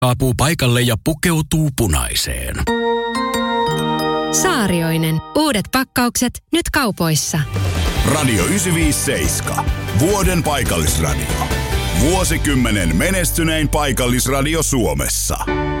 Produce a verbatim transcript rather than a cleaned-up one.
saapuu paikalle ja pukeutuu punaiseen. Saarioinen. Uudet pakkaukset nyt kaupoissa. Radio yhdeksänsataaviisikymmentäseitsemän. Vuoden paikallisradio. Vuosikymmenen menestynein paikallisradio Suomessa.